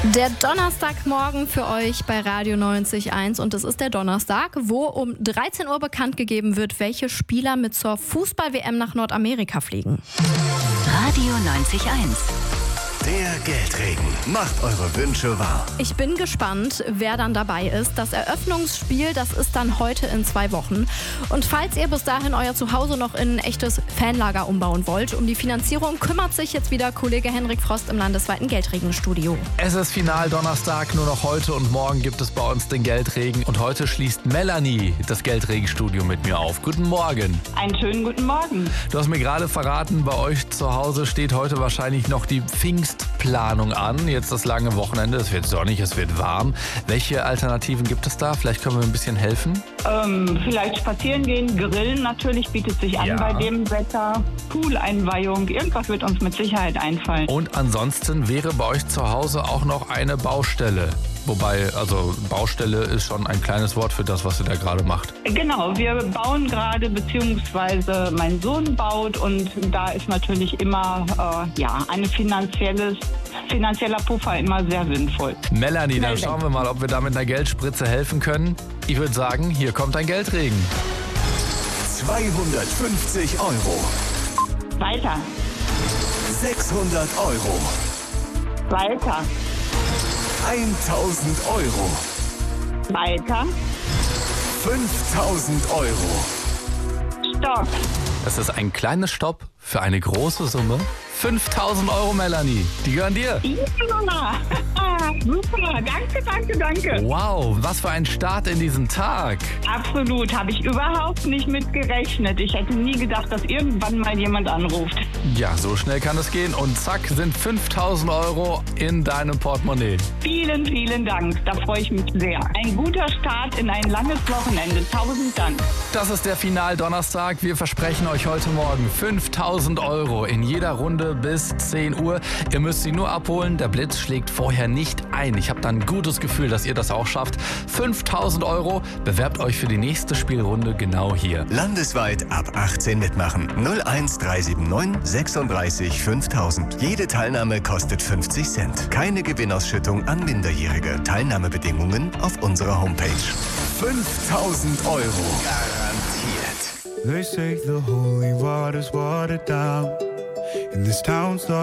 Der Donnerstagmorgen für euch bei Radio 90.1 und es ist der Donnerstag, wo um 13 Uhr bekannt gegeben wird, welche Spieler mit zur Fußball-WM nach Nordamerika fliegen. Radio 90.1. Der Geldregen macht eure Wünsche wahr. Ich bin gespannt, wer dann dabei ist. Das Eröffnungsspiel, das ist dann heute in 2 Wochen. Und falls ihr bis dahin euer Zuhause noch in ein echtes Fanlager umbauen wollt, um die Finanzierung kümmert sich jetzt wieder Kollege Henrik Frost im landesweiten Geldregenstudio. Es ist Final-Donnerstag, nur noch heute und morgen gibt es bei uns den Geldregen. Und heute schließt Melanie das Geldregenstudio mit mir auf. Guten Morgen. Einen schönen guten Morgen. Du hast mir gerade verraten, bei euch zu Hause steht heute wahrscheinlich noch die Pfingstplanung an. Jetzt das lange Wochenende, es wird sonnig, es wird warm. Welche Alternativen gibt es da? Vielleicht können wir ein bisschen helfen. Vielleicht spazieren gehen, grillen natürlich bietet sich an bei dem Wetter. Pooleinweihung, irgendwas wird uns mit Sicherheit einfallen. Und ansonsten wäre bei euch zu Hause auch noch eine Baustelle. Wobei, also Baustelle ist schon ein kleines Wort für das, was ihr da gerade macht. Genau, wir bauen gerade, beziehungsweise mein Sohn baut und da ist natürlich immer ein finanzieller Puffer immer sehr sinnvoll. Melanie, dann schauen wir mal, ob wir da mit einer Geldspritze helfen können. Ich würde sagen, hier kommt ein Geldregen. 250 Euro. Weiter. 600 Euro. Weiter. 1000 Euro. Weiter. 5000 Euro. Stopp. Das ist ein kleines Stopp für eine große Summe. 5000 Euro, Melanie. Die gehören dir. Ja, super. Danke. Wow, was für ein Start in diesen Tag. Absolut, habe ich überhaupt nicht mit gerechnet. Ich hätte nie gedacht, dass irgendwann mal jemand anruft. Ja, so schnell kann es gehen. Und zack, sind 5000 Euro in deinem Portemonnaie. Vielen, vielen Dank. Da freue ich mich sehr. Ein guter Start in ein langes Wochenende. 1000 Dank. Das ist der Final-Donnerstag. Wir versprechen euch heute Morgen 5000 Euro in jeder Runde bis 10 Uhr. Ihr müsst sie nur abholen. Der Blitz schlägt vorher nicht ein. Ich habe da ein gutes Gefühl, dass ihr das auch schafft. 5000 Euro. Bewerbt euch für die nächste Spielrunde genau hier. Landesweit ab 18 mitmachen. 01379 36 5000. Jede Teilnahme kostet 50 Cent. Keine Gewinnausschüttung an Minderjährige. Teilnahmebedingungen auf unserer Homepage. 5000 Euro. Garantiert. They say the holy water's watered down, and this town's lost